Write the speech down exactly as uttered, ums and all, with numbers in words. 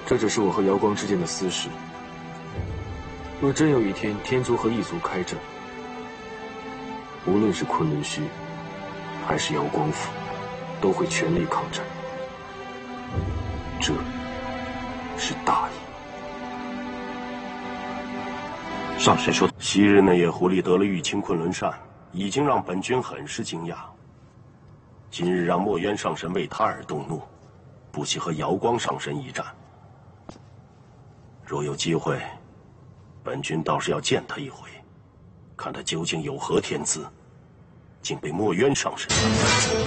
这只是我和瑶光之间的私事。若真有一天天族和异族开战，无论是昆仑虚，还是瑶光府，都会全力抗战。这是大义。 上神说，昔日那野狐狸得了玉清昆仑扇，已经让本君很是惊讶。今日让墨渊上神为他而动怒，不惜和瑶光上神一战。若有机会，本君倒是要见他一回，看他究竟有何天资，竟被墨渊上神。